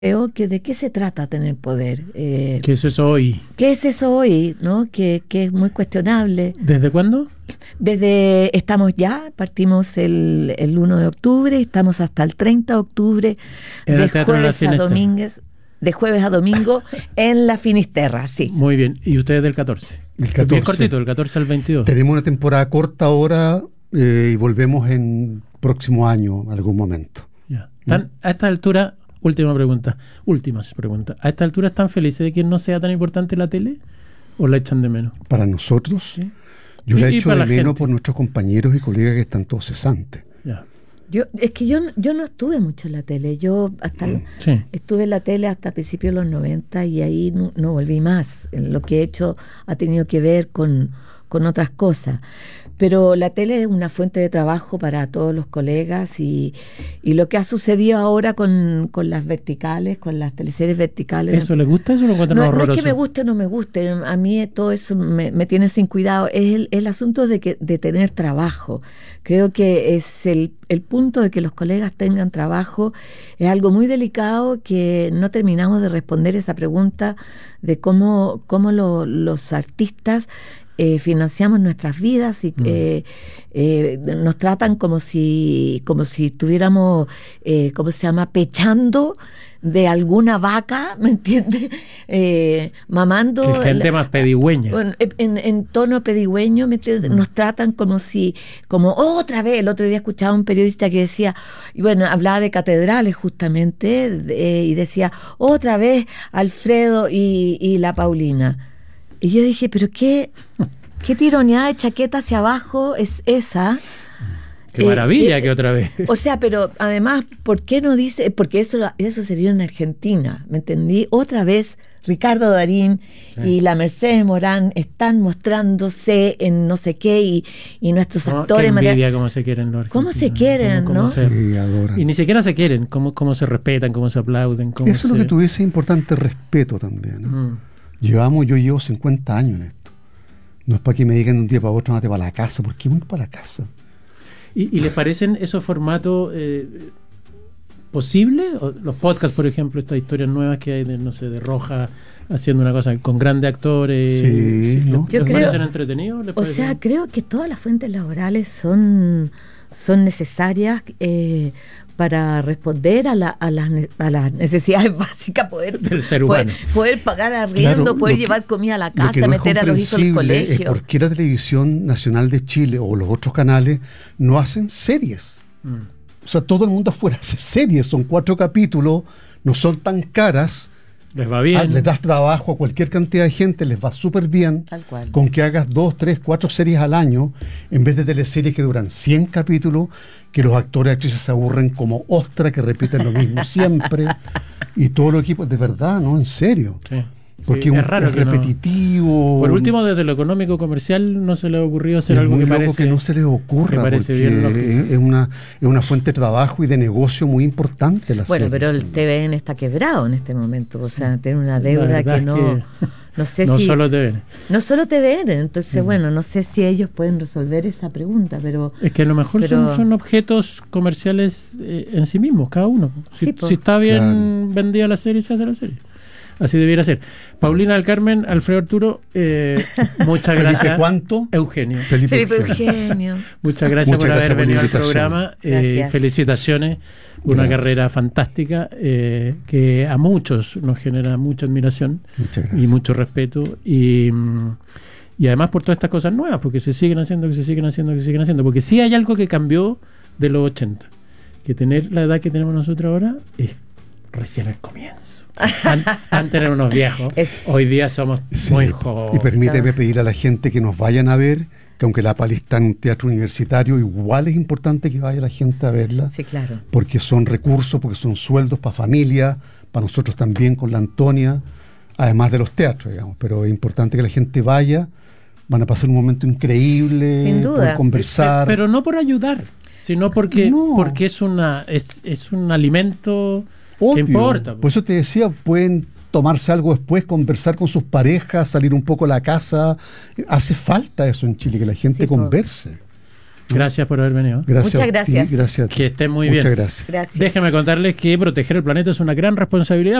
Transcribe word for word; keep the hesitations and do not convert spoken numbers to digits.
creo que de qué se trata tener poder. Eh, ¿Qué es eso hoy? ¿Qué es eso hoy? ¿No? Que, que es muy cuestionable. ¿Desde cuándo? Desde, estamos ya, partimos el, el uno de octubre, estamos hasta el treinta de octubre, En de el Teatro de la jueves a Finisterra. domingo, de jueves a domingo en la Finisterra, sí. Muy bien. ¿Y ustedes del catorce? El Bien catorce. cortito, del catorce al veintidós. Tenemos una temporada corta ahora eh, y volvemos en próximo año, algún momento. Ya. ¿Están, a esta altura, última pregunta, últimas preguntas, ¿a esta altura están felices de que no sea tan importante la tele o la echan de menos? Para nosotros, ¿Sí? yo Y- la y echo para de la menos gente. por nuestros compañeros y colegas que están todos cesantes. Ya. Yo, es que yo, yo no estuve mucho en la tele, yo hasta Mm. Sí. estuve en la tele hasta principios de los noventa y ahí no, no volví más. Lo que he hecho ha tenido que ver con, con otras cosas. Pero la tele es una fuente de trabajo para todos los colegas y, y lo que ha sucedido ahora con, con las verticales, con las teleseries verticales. ¿Eso les gusta? ¿Eso lo encuentran No, no horroroso? es que me guste o no me guste, a mí todo eso me, me tiene sin cuidado, es el, el asunto de, que, de tener trabajo. Creo que es el, el punto de que los colegas tengan trabajo, es algo muy delicado que no terminamos de responder esa pregunta de cómo, cómo lo, los artistas eh, financiamos nuestras vidas y Mm. eh, eh, nos tratan como si, como si estuviéramos, eh, ¿cómo se llama?, pechando de alguna vaca, ¿me entiendes? Eh, mamando. Que gente la- más pedigüeña. bueno, en, en tono pedigüeño, ¿me entiendes? Nos tratan como si, como otra vez, el otro día escuchaba a un periodista que decía, y bueno, hablaba de catedrales justamente, de- y decía, otra vez Alfredo y, y la Paulina. Y yo dije, pero qué, qué tironeada de chaqueta hacia abajo es esa. Qué Eh, maravilla eh, que otra vez. O sea, pero además, ¿por qué no dice? Porque eso, eso sería en Argentina, ¿me entendí? Otra vez Ricardo Darín Sí. y la Mercedes Morán están mostrándose en no sé qué y, y nuestros No, actores... qué María- envidia cómo se quieren los ¿Cómo se argentinos, quieren, cómo- cómo no? se- Sí, adoran. Y ni siquiera se quieren, cómo, cómo se respetan, cómo se aplauden. Cómo Eso es lo se- que tú dices, importante respeto también, ¿no? Mm. Llevamos, yo llevo cincuenta años en esto. No es para que me digan de un día para otro, andate para la casa. ¿Por qué voy para la casa? ¿Y, y les parecen esos formatos eh, posibles? O los podcasts, por ejemplo, estas historias nuevas que hay de, no sé, de Roja haciendo una cosa con grandes actores. Sí, ¿no? ¿Les, Yo les creo- parecen entretenidos? ¿Les O parecen- sea, creo que todas las fuentes laborales son, son necesarias eh, para responder a, la, a, las, ne- a las necesidades básicas, poder, Del ser poder, humano. poder pagar arriendo, Claro, poder lo que- llevar comida a la Lo que casa, no es meter a los hijos al comprensible es colegio. por qué la Televisión Nacional de Chile o los otros canales no hacen series. Mm. O sea, todo el mundo afuera hace series, son cuatro capítulos, no son tan caras, Les va bien. ah, les das trabajo a cualquier cantidad de gente, les va súper bien. Tal cual. Con que hagas dos, tres, cuatro series al año, en vez de teleseries que duran cien capítulos, que los actores y actrices se aburren como ostra, que repiten lo mismo siempre, y todo el equipo, de verdad, ¿no? En serio. Sí. Porque Sí, un- es raro es que no- repetitivo. Por último, desde lo económico comercial no se le ha ocurrido hacer es algo muy que loco parece que no se les ocurra, me parece porque bien lógico. es, es una, es una fuente de trabajo y de negocio muy importante la Bueno, serie. pero el T V N está quebrado en este momento, o sea, tiene una La deuda verdad que es no, que no sé no si... solo te ven. No solo T V N, entonces bueno, no sé si ellos pueden resolver esa pregunta, pero... Es que a lo mejor Pero- son, son objetos comerciales eh, en sí mismos, cada uno. Si, Sí, po. si está bien Claro. vendida la serie, se hace la serie. Así debiera ser. Paulina del Carmen, Alfredo Arturo, eh, muchas ¿Felipe gracias. cuánto? Eugenio. Felipe, Felipe Eugenio. Eugenio. Muchas gracias Muchas por gracias haber por la venido al invitación. programa. Eh, Gracias. felicitaciones. Una Gracias. carrera fantástica eh, que a muchos nos genera mucha admiración Muchas gracias. y mucho respeto. Y, mm, y además por todas estas cosas nuevas, porque se siguen haciendo, que se siguen haciendo, que se siguen haciendo. Porque sí hay algo que cambió de los ochenta. Que tener la edad que tenemos nosotros ahora es recién el comienzo. An- Antes eran unos viejos, Es- hoy día somos Sí, muy y jóvenes. permíteme pedir a la gente que nos vayan a ver, que aunque la Pali está en un teatro universitario, igual es importante que vaya la gente a verla, Sí, claro. porque son recursos, porque son sueldos para familia, para nosotros también con la Antonia, además de los teatros, digamos. Pero es importante que la gente vaya, van a pasar un momento increíble, Sin duda. poder conversar. Pero no por ayudar, sino porque, No. porque es una es, es un alimento Obvio. que importa. Por eso te decía, pueden tomarse algo después, conversar con sus parejas, salir un poco a la casa. Hace falta eso en Chile, que la gente Sí, po. converse. Gracias por haber venido. Gracias. Muchas gracias. Y gracias. Que estén muy Muchas bien. gracias. Gracias. Déjeme contarles que proteger el planeta es una gran responsabilidad.